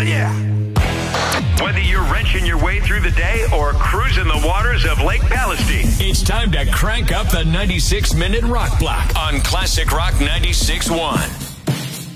yeah. Whether you're wrenching your way through the day or cruising the waters of Lake Palestine, it's time to crank up the 96-minute rock block on Classic Rock 96.1.